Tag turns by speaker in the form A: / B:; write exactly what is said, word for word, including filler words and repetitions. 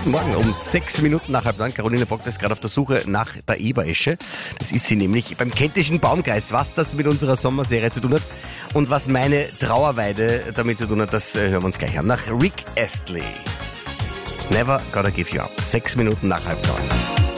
A: Guten Morgen, um sechs Minuten nach halb neun. Caroline Bock ist gerade auf der Suche nach der Eberesche. Das ist sie nämlich beim Kentischen Baumkreis. Was das mit unserer Sommerserie zu tun hat und was meine Trauerweide damit zu tun hat, das hören wir uns gleich an. Nach Rick Astley. Never Gotta Give You Up. Sechs Minuten nach halb neun.